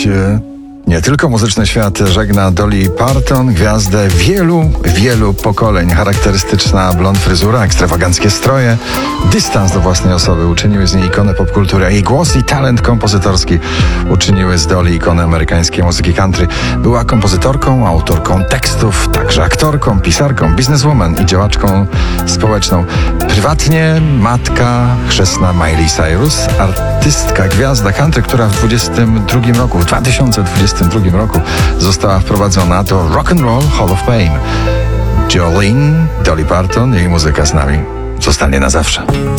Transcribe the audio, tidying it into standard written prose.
Dziś nie tylko muzyczny świat żegna Dolly Parton, gwiazdę wielu pokoleń. Charakterystyczna blond fryzura, ekstrawaganckie stroje, dystans do własnej osoby uczyniły z niej ikonę popkultury, a jej głos i talent kompozytorski uczyniły z Dolly ikonę amerykańskiej muzyki country. Była kompozytorką, autorką tekstów, także aktorką, pisarką, bizneswoman i działaczką społeczną. Prywatnie matka chrzestna Miley Cyrus, artystka, gwiazda country, która w 2022 roku została wprowadzona do Rock and Roll Hall of Fame. Jolene, Dolly Parton, jej muzyka z nami zostanie na zawsze.